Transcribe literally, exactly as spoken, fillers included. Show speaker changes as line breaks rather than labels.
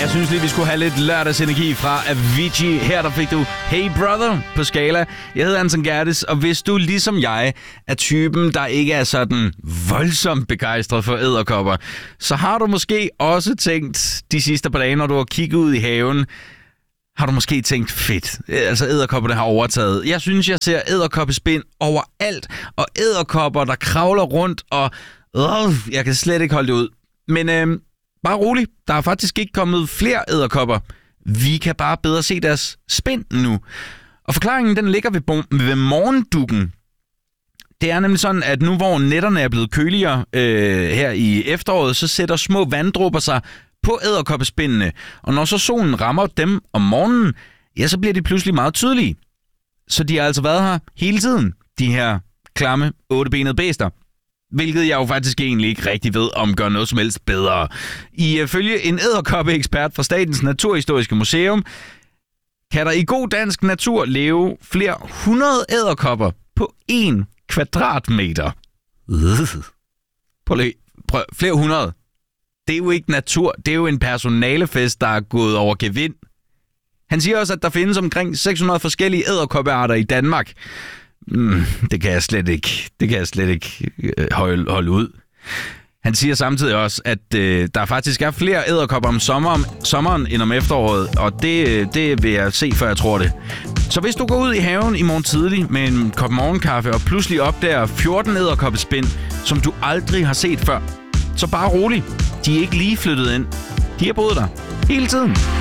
Jeg synes lige, vi skulle have lidt lørdagsenergi fra Avicii. Her der fik du Hey Brother på Skala. Jeg hedder Anton Gerdes, og hvis du ligesom jeg er typen, der ikke er sådan voldsomt begejstret for edderkopper, så har du måske også tænkt de sidste par dage, når du har kigget ud i haven, har du måske tænkt, fedt, altså edderkopperne har overtaget. Jeg synes, jeg ser edderkoppespind overalt, og edderkopper, der kravler rundt, og øh, jeg kan slet ikke holde det ud. Men øh, bare rolig, der er faktisk ikke kommet flere edderkopper. Vi kan bare bedre se deres spind nu. Og forklaringen, den ligger ved, bo- ved morgendukken. Det er nemlig sådan, at nu hvor nætterne er blevet køligere øh, her i efteråret, så sætter små vanddråber sig på edderkoppespindene. Og når så solen rammer dem om morgenen, ja, så bliver de pludselig meget tydelige. Så de har altså været her hele tiden, de her klamme, ottebenede bæster. Hvilket jeg jo faktisk egentlig ikke rigtig ved, om gør noget som helst bedre. Ifølge en edderkoppeekspert fra Statens Naturhistoriske Museum, kan der i god dansk natur leve flere hundrede edderkopper på en kvadratmeter. Prøv lige, prøv, flere hundrede. Det er jo ikke natur, det er jo en personalefest, der er gået over gevind. Han siger også, at der findes omkring seks hundrede forskellige edderkoppearter i Danmark. Mm, det kan jeg slet ikke, det kan jeg slet ikke øh, holde, holde ud. Han siger samtidig også, at øh, der faktisk er flere edderkopper om sommeren, sommeren end om efteråret, og det, det vil jeg se, før jeg tror det. Så hvis du går ud i haven i morgen tidlig med en kop morgenkaffe og pludselig opdager fjorten edderkoppespind, som du aldrig har set før, så bare rolig. De er ikke lige flyttet ind. De har boet der hele tiden.